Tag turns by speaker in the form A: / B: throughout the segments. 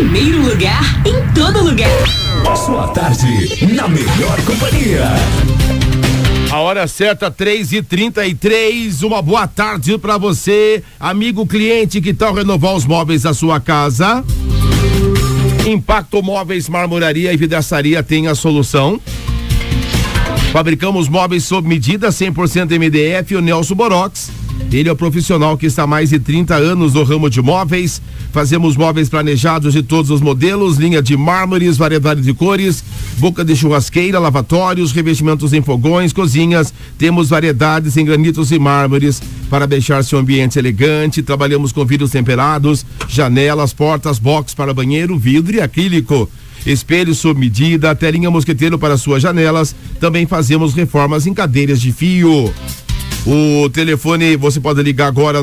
A: primeiro lugar em todo lugar.
B: Sua tarde na melhor companhia.
C: A hora certa, 3h33. Uma boa tarde pra você, amigo cliente, que tal renovar os móveis da sua casa? Impacto Móveis, Marmoraria e Vidraçaria tem a solução. Fabricamos móveis sob medida, 100% MDF, o Nelson Borox. Ele é o profissional que está há mais de 30 anos no ramo de móveis. Fazemos móveis planejados de todos os modelos, linha de mármores, variedade de cores, boca de churrasqueira, lavatórios, revestimentos em fogões, cozinhas. Temos variedades em granitos e mármores para deixar seu ambiente elegante. Trabalhamos com vidros temperados, janelas, portas, box para banheiro, vidro e acrílico. Espelho sob medida, telinha mosqueteiro para suas janelas. Também fazemos reformas em cadeiras de fio. O telefone, você pode ligar agora,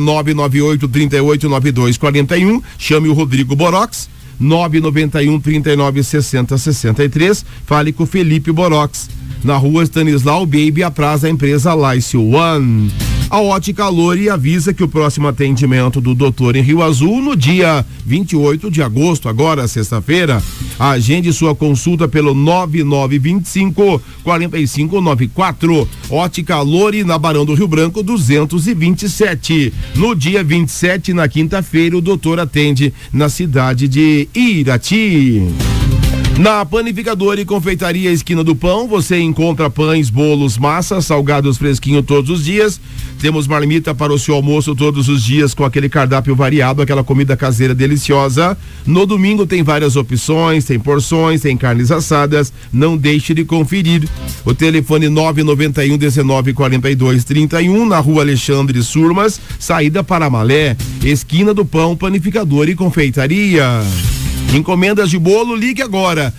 C: 998-389241. Chame o Rodrigo Borox, 991-396063. Fale com o Felipe Borox, na rua Stanislau Baby, atrás da empresa Lice One. A Ótica Lori avisa que o próximo atendimento do doutor em Rio Azul no dia 28 de agosto, agora sexta-feira. Agende sua consulta pelo 9925-4594. Ótica Lori, na Barão do Rio Branco 227. No dia 27, na quinta-feira, o doutor atende na cidade de Irati. Na Panificadora e Confeitaria Esquina do Pão, você encontra pães, bolos, massas, salgados fresquinhos todos os dias. Temos marmita para o seu almoço todos os dias com aquele cardápio variado, aquela comida caseira deliciosa. No domingo tem várias opções, tem porções, tem carnes assadas. Não deixe de conferir. O telefone 991-194231, na rua Alexandre Surmas, saída para Malé, Esquina do Pão, Panificadora e Confeitaria. Encomendas de bolo, ligue agora,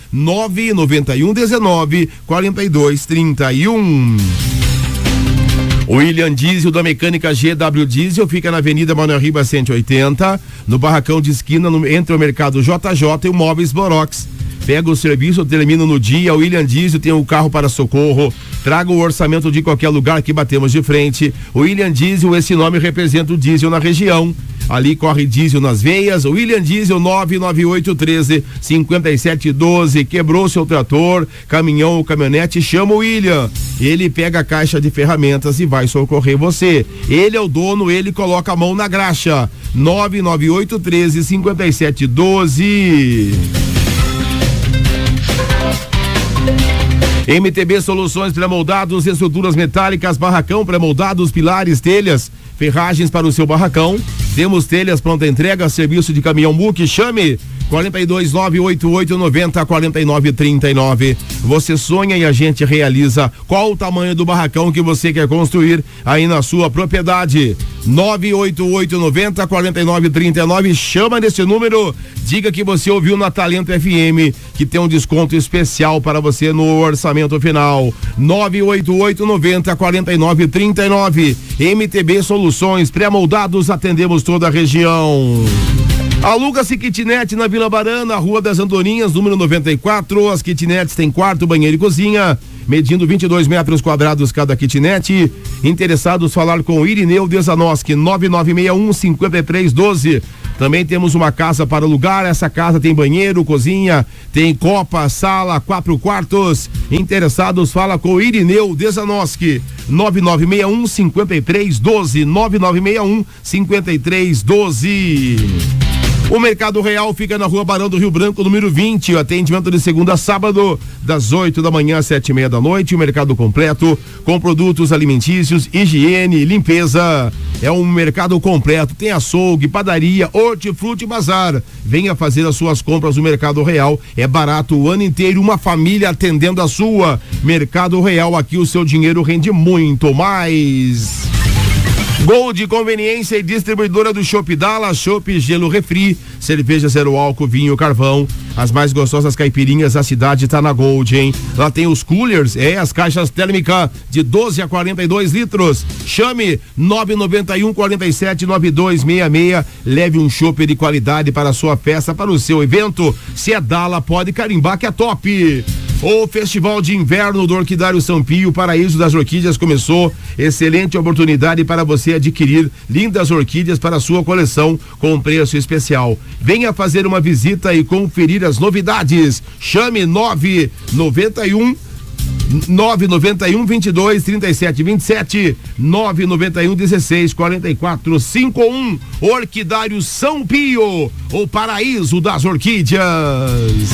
C: 991-194231. O William Diesel da Mecânica GW Diesel fica na Avenida Manuel Ribas 180, no barracão de esquina entre o Mercado JJ e o Móveis Borox. Pega o serviço, termina no dia. O William Diesel tem o carro para socorro. Traga o orçamento de qualquer lugar que batemos de frente. O William Diesel, esse nome representa o diesel na região. Ali corre diesel nas veias. William Diesel, 99813-5712. Quebrou seu trator, caminhão ou caminhonete, chama o William. Ele pega a caixa de ferramentas e vai socorrer você. Ele é o dono, ele coloca a mão na graxa. 99813-5712. MTB Soluções Pré-moldados, estruturas metálicas, barracão, pré-moldados, pilares, telhas, ferragens para o seu barracão. Temos telhas pronta entrega, serviço de caminhão MUC. Chame 42988904939. Você sonha e a gente realiza. Qual o tamanho do barracão que você quer construir aí na sua propriedade? 988904939. Chama nesse número, diga que você ouviu na Talento FM, que tem um desconto especial para você no orçamento final. 988904939. MTB Soluções Pré-moldados, atendemos toda a região. Aluga-se kitnet na Vila Barana, Rua das Andorinhas, número 94. As kitnets têm quarto, banheiro e cozinha, medindo 22 metros quadrados cada kitnet. Interessados, falar com o Irineu Desanoski, 9961-5312. Também temos uma casa para alugar. Essa casa tem banheiro, cozinha, tem copa, sala, 4 quartos. Interessados, fala com o Irineu Desanoski, 9961-5312. 9961-5312. O Mercado Real fica na Rua Barão do Rio Branco, número 20. O atendimento de segunda a sábado, das 8 da manhã às 7:30 da noite. O mercado completo com produtos alimentícios, higiene, limpeza. É um mercado completo. Tem açougue, padaria, hortifruti e bazar. Venha fazer as suas compras no Mercado Real. É barato o ano inteiro. Uma família atendendo a sua. Mercado Real, aqui o seu dinheiro rende muito mais. Gold Conveniência e distribuidora do Chopp Dala, Chopp, gelo, refri, cerveja zero álcool, vinho, carvão. As mais gostosas caipirinhas da cidade tá na Gold, hein? Lá tem os coolers, as caixas térmicas de 12 a 42 litros. Chame 991-47-9266. Leve um chopp de qualidade para a sua festa, para o seu evento. Se é Dala, pode carimbar que é top. O Festival de Inverno do Orquidário São Pio, Paraíso das Orquídeas, começou. Excelente oportunidade para você adquirir lindas orquídeas para a sua coleção com preço especial. Venha fazer uma visita e conferir as novidades. Chame 991 22 37 27 991 16 44 51. Orquidário São Pio, o paraíso das orquídeas.